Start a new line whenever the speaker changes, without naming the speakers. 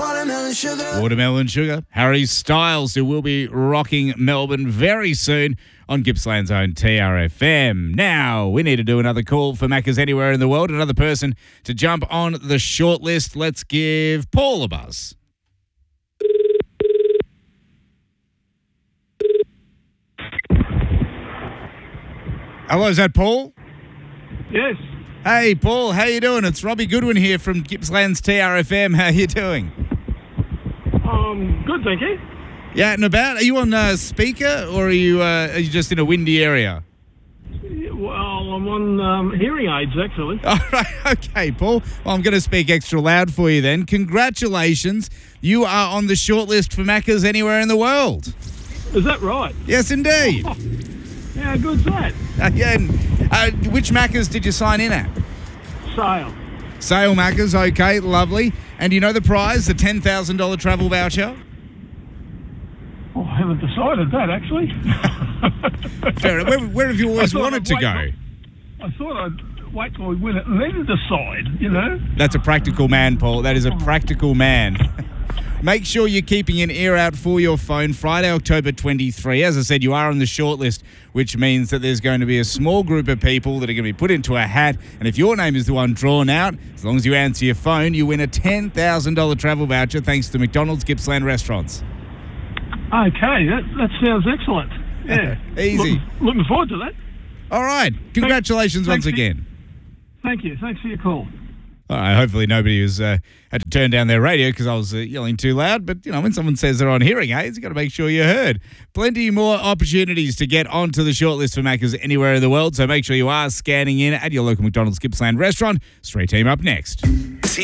Watermelon Sugar. Harry Styles, who will be rocking Melbourne very soon on Gippsland's own TRFM. Now, we need to do another call for Macca's anywhere in the world, another person to jump on the shortlist. Let's give Paul a buzz. Hello, is that Paul?
Yes.
Hey, Paul, how you doing? It's Robbie Goodwin here from Gippsland's TRFM. How you doing?
Good, thank you.
Yeah, and about, are you on speaker or are you just in a windy area?
Well, I'm on hearing aids, actually.
All right, okay, Paul. Well, I'm going to speak extra loud for you then. Congratulations. You are on the shortlist for Macca's anywhere in the world.
Is that right?
Yes, indeed.
How good's that?
Which Macca's did you sign in at?
Sale.
Sale Macca's, okay, lovely. And you know the prize, the $10,000 travel voucher?
Oh, I haven't decided that, actually.
Fair enough. Where have you always wanted to go?
I thought I'd wait till we win it and then decide, you know?
That's a practical man, Paul. That is a practical man. Make sure you're keeping an ear out for your phone. Friday, October 23. As I said, you are on the shortlist, which means that there's going to be a small group of people that are going to be put into a hat. And if your name is the one drawn out, as long as you answer your phone, you win a $10,000 travel voucher thanks to McDonald's Gippsland Restaurants.
Okay, that sounds excellent. Yeah.
Easy.
Looking forward to that.
All right. Congratulations once again.
Thank you. Thanks for your call.
All right, hopefully nobody was had to turn down their radio because I was yelling too loud. But, you know, when someone says they're on hearing aids, you've got to make sure you're heard. Plenty more opportunities to get onto the shortlist for Macca's anywhere in the world. So make sure you are scanning in at your local McDonald's Gippsland restaurant. Street Team up next.